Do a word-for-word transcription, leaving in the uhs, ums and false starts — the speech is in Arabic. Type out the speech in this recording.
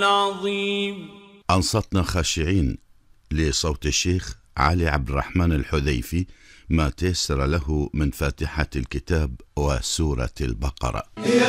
عظيم. أنصتنا خاشعين لصوت الشيخ علي عبد الرحمن الحذيفي ما تيسر له من فاتحة الكتاب وسورة البقرة.